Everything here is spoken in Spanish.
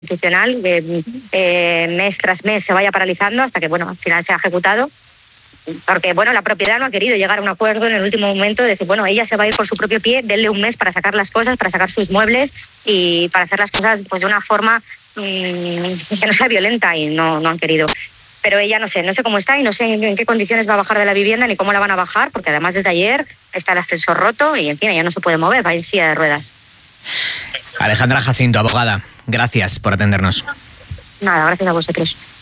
institucional que mes tras mes se vaya paralizando hasta que, bueno, al final se ha ejecutado. Porque, bueno, la propiedad no ha querido llegar a un acuerdo en el último momento de decir, bueno, ella se va a ir por su propio pie, denle un mes para sacar las cosas, para sacar sus muebles y para hacer las cosas pues de una forma que no sea violenta, y no han querido. Pero ella no sé cómo está y no sé en qué condiciones va a bajar de la vivienda ni cómo la van a bajar, porque además desde ayer está el ascensor roto y, en fin, ella no se puede mover, va en silla de ruedas. Alejandra Jacinto, abogada, gracias por atendernos. Nada, gracias a vosotros.